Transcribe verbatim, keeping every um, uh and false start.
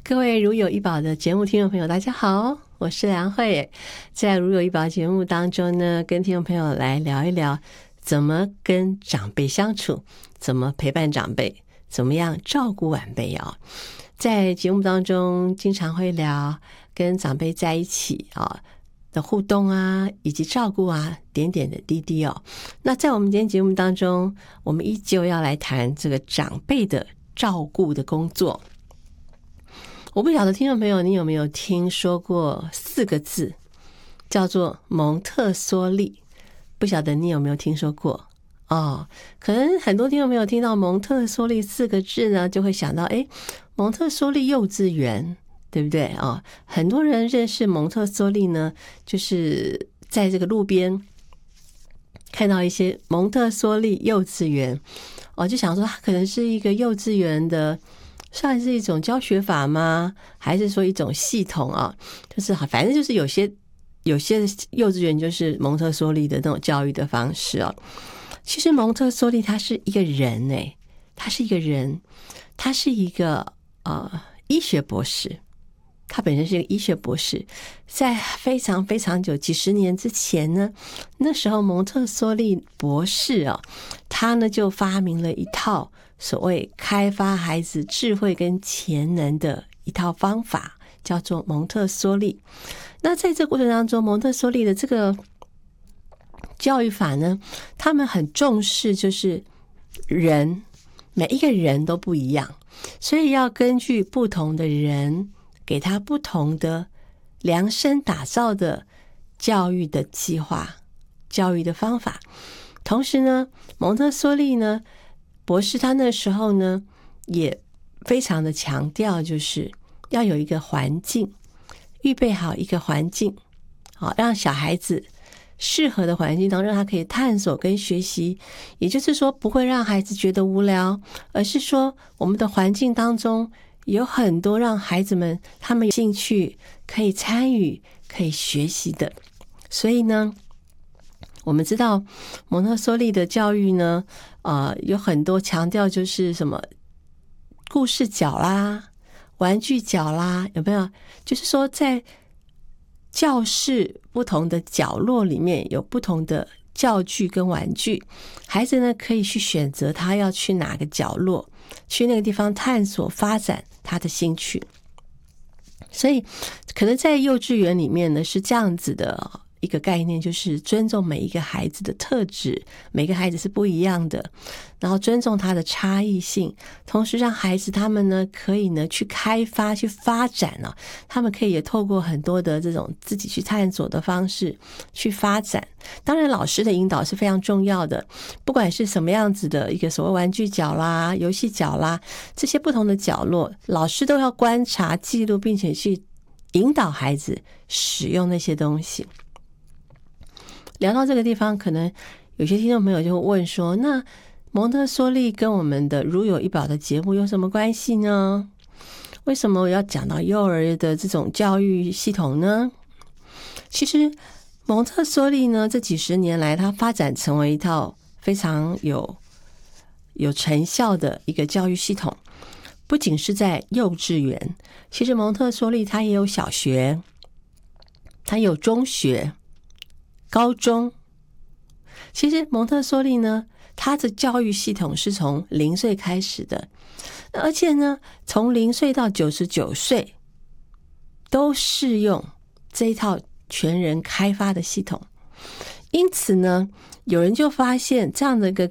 各位如有一宝的节目听众朋友大家好，我是梁慧。在如有一宝节目当中呢，跟听众朋友来聊一聊怎么跟长辈相处，怎么陪伴长辈，怎么样照顾晚辈啊。在节目当中经常会聊跟长辈在一起啊的互动啊，以及照顾啊，点点的滴滴哦。那在我们今天节目当中，我们依旧要来谈这个长辈的照顾的工作。我不晓得听众朋友你有没有听说过四个字叫做蒙特梭利，不晓得你有没有听说过哦？可能很多听众朋友听到蒙特梭利四个字呢，就会想到诶蒙特梭利幼稚园，对不对啊、哦？很多人认识蒙特梭利呢，就是在这个路边看到一些蒙特梭利幼稚园，哦，就想说它可能是一个幼稚园的，算是一种教学法吗？还是说一种系统啊？就是反正就是有些有些幼稚园就是蒙特梭利的那种教育的方式啊。其实蒙特梭利他是一个人诶、欸，他是一个人，他是一个呃医学博士。他本身是一个医学博士，在非常非常久几十年之前呢，那时候蒙特梭利博士啊，他呢就发明了一套所谓开发孩子智慧跟潜能的一套方法，叫做蒙特梭利。那在这个过程当中，蒙特梭利的这个教育法呢，他们很重视就是人，每一个人都不一样，所以要根据不同的人给他不同的量身打造的教育的计划、教育的方法。同时呢，蒙特梭利呢博士他那时候呢也非常的强调，就是要有一个环境，预备好一个环境，好让小孩子适合的环境当中，让他可以探索跟学习。也就是说，不会让孩子觉得无聊，而是说我们的环境当中有很多让孩子们他们有兴趣可以参与可以学习的。所以呢，我们知道蒙特梭利的教育呢呃，有很多强调就是什么故事角啦、玩具角啦，有没有？就是说在教室不同的角落里面有不同的教具跟玩具，孩子呢可以去选择他要去哪个角落，去那个地方探索发展他的兴趣。所以可能在幼稚园里面呢是这样子的一个概念，就是尊重每一个孩子的特质，每个孩子是不一样的，然后尊重他的差异性，同时让孩子他们呢可以呢去开发去发展啊，他们可以也透过很多的这种自己去探索的方式去发展。当然老师的引导是非常重要的，不管是什么样子的一个所谓玩具角啦、游戏角啦，这些不同的角落，老师都要观察记录，并且去引导孩子使用那些东西。聊到这个地方，可能有些听众朋友就会问说，那蒙特梭利跟我们的如有一宝的节目有什么关系呢？为什么我要讲到幼儿的这种教育系统呢？其实蒙特梭利呢这几十年来，它发展成为一套非常有有成效的一个教育系统。不仅是在幼稚园，其实蒙特梭利它也有小学，它也有中学、高中。其实蒙特梭利呢，他的教育系统是从零岁开始的，而且呢，从零岁到九十九岁都适用这一套全人开发的系统。因此呢，有人就发现这样的一个